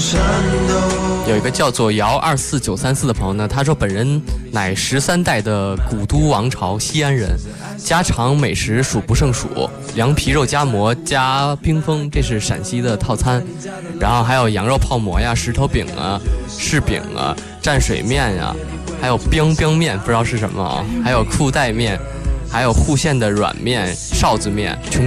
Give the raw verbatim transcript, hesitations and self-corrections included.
有一个叫做姚二四九三四的朋友呢，他说本人乃十三代的古都王朝西安人，家常美食数不胜数，凉皮肉夹馍加冰峰，这是陕西的套餐，然后还有羊肉泡馍呀、石头饼啊、柿饼啊、蘸水面呀，还有冰冰面，不知道是什么啊，还有裤带面，还有户县的软面、臊子面。